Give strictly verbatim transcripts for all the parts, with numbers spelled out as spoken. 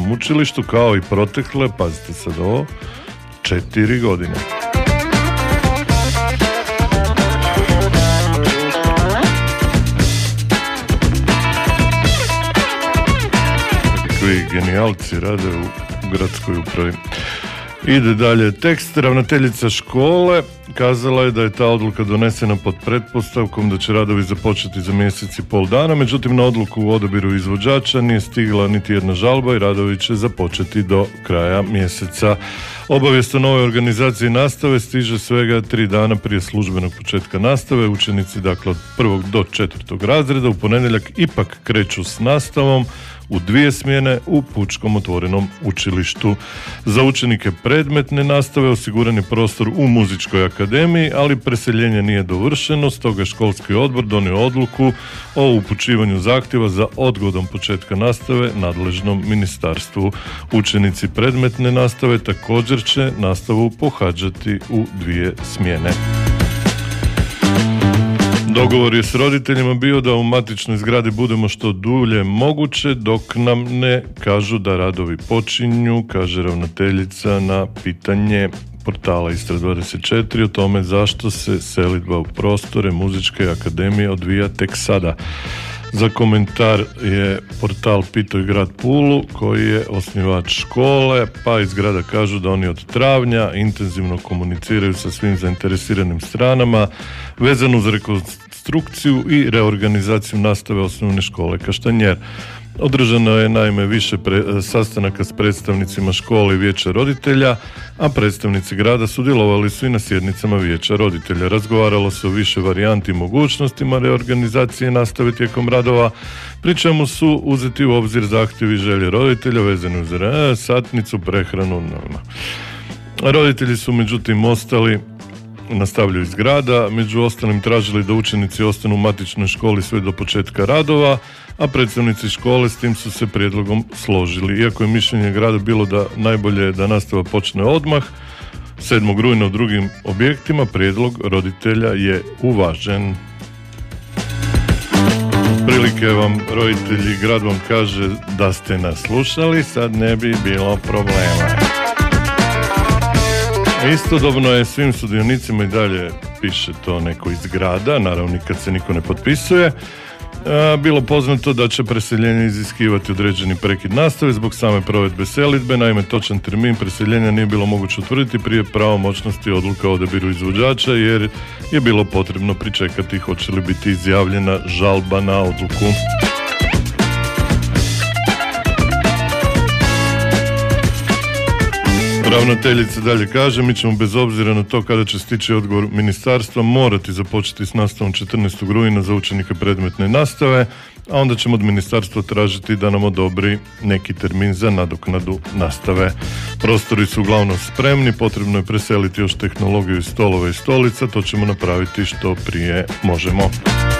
Narodnom učilištu, kao i protekle, pazite sad ovo, četiri godine. Kakvi genijalci rade u gradskoj upravi. Ide dalje tekst. Ravnateljica škole kazala je da je ta odluka donesena pod pretpostavkom da će radovi započeti za mjesec i pol dana, međutim na odluku u odabiru izvođača nije stigla niti jedna žalba i radovi će započeti do kraja mjeseca. Obavijest o novoj organizaciji nastave stiže svega tri dana prije službenog početka nastave. Učenici dakle od prvog do četvrtog razreda u ponedjeljak ipak kreću s nastavom u dvije smjene u Pučkom otvorenom učilištu. Za učenike predmetne nastave osiguran je prostor u muzičkoj akademiji, ali preseljenje nije dovršeno, stoga je školski odbor donio odluku o upućivanju zahtjeva za odgodom početka nastave nadležnom ministarstvu. Učenici predmetne nastave također će nastavu pohađati u dvije smjene. Dogovor je s roditeljima bio da u matičnoj zgradi budemo što dulje moguće dok nam ne kažu da radovi počinju, kaže ravnateljica na pitanje portala Istra dvadeset četiri o tome zašto se selidba u prostore Muzičke akademije odvija tek sada. Za komentar je portal pitao i grad Pulu koji je osnivač škole, pa iz grada kažu da oni od travnja intenzivno komuniciraju sa svim zainteresiranim stranama vezano uz rekonstrukciju i reorganizaciju nastave osnovne škole Kaštanjer. Održano je naime više pre, sastanaka s predstavnicima škole i vijeća roditelja, a predstavnici grada sudjelovali su i na sjednicama vijeća roditelja. Razgovaralo se o više varijanti i mogućnostima reorganizacije nastave tijekom radova, pri čemu su uzeti u obzir zahtjevi i želje roditelja vezani uz e, satnicu, prehranu. Roditelji su međutim ostali nastavljaju iz grada, među ostalim tražili da učenici ostanu u matičnoj školi sve do početka radova, a predstavnici škole s tim su se prijedlogom složili. Iako je mišljenje grada bilo da najbolje je da nastava počne odmah, sedmog rujna u drugim objektima, prijedlog roditelja je uvažen. Prilike vam roditelji, grad vam kaže da ste nas slušali, sad ne bi bilo problema. Istodobno je svim sudionicima i dalje piše to neko iz grada, naravno nikad se niko ne potpisuje, bilo poznato da će preseljenje iziskivati određeni prekid nastave zbog same provedbe selidbe. Naime, točan termin preseljenja nije bilo moguće utvrditi prije pravomoćnosti odluka o odabiru izvođača, jer je bilo potrebno pričekati hoće li biti izjavljena žalba na odluku. Ravnateljica dalje kaže, mi ćemo bez obzira na to kada će stići odgovor ministarstva morati započeti s nastavom četrnaestog rujna za učenike predmetne nastave, a onda ćemo od ministarstva tražiti da nam odobri neki termin za nadoknadu nastave. Prostori su uglavnom spremni, potrebno je preseliti još tehnologiju i stolove i stolica, to ćemo napraviti što prije možemo.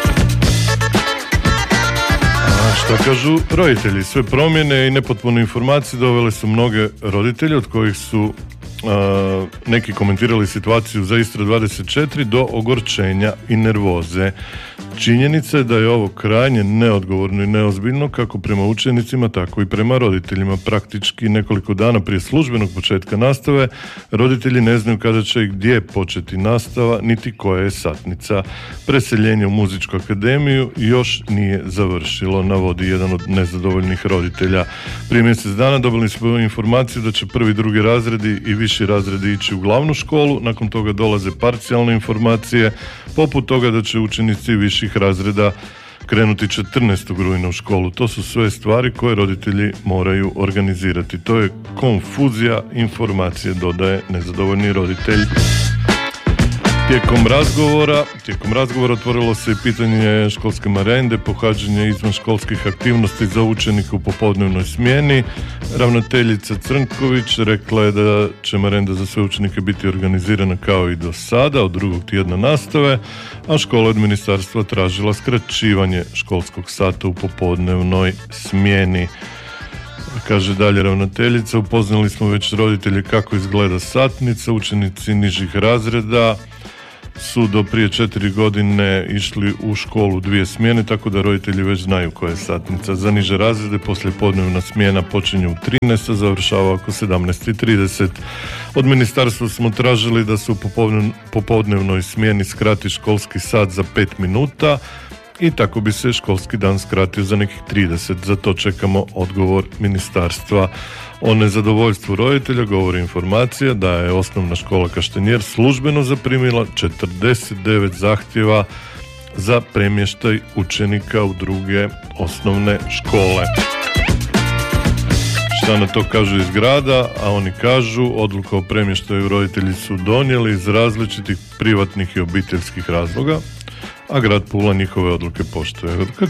Šta kažu roditelji? Sve promjene i nepotpune informacije dovele su mnoge roditelje, od kojih su a, neki komentirali situaciju za Istra dvadeset četiri do ogorčenja i nervoze. Činjenica je da je ovo krajnje neodgovorno i neozbiljno kako prema učenicima, tako i prema roditeljima. Praktički nekoliko dana prije službenog početka nastave roditelji ne znaju kada će i gdje početi nastava, niti koja je satnica. Preseljenje u Muzičku akademiju još nije završilo, navodi jedan od nezadovoljnih roditelja. Prije mjesec dana dobili smo informaciju da će prvi, drugi razredi i viši razredi ići u glavnu školu, nakon toga dolaze parcijalne informacije, poput toga da će učenici viših razreda krenuti četrnaestog rujna u školu. To su sve stvari koje roditelji moraju organizirati. To je konfuzija informacije, dodaje nezadovoljni roditelj. Tijekom razgovora, tijekom razgovora otvorilo se i pitanje školske marende, pohađanje izvanškolskih aktivnosti za učenike u popodnevnoj smjeni. Ravnateljica Crnković rekla je da će marenda za sve učenike biti organizirana kao i do sada, od drugog tjedna nastave, a škola od ministarstva tražila skraćivanje školskog sata u popodnevnoj smjeni. Kaže dalje ravnateljica, upoznali smo već roditelje kako izgleda satnica, učenici nižih razreda su do prije četiri godine išli u školu dvije smjene, tako da roditelji već znaju koja je satnica. Za niže razrede poslijepodnevna smjena počinje u trinaest, a završava oko sedamnaest i trideset. Od ministarstva smo tražili da se u popodnevnoj smjeni skrati školski sat za pet minuta i tako bi se školski dan skratio za nekih trideset. Za to čekamo odgovor ministarstva. O nezadovoljstvu roditelja govori informacija da je osnovna škola Kaštenjer službeno zaprimila četrdeset devet zahtjeva za premještaj učenika u druge osnovne škole. Šta na to kažu iz grada? A oni kažu, odluku o premještaju roditelji su donijeli iz različitih privatnih i obiteljskih razloga, a grad Pula njihove odluke poštuje.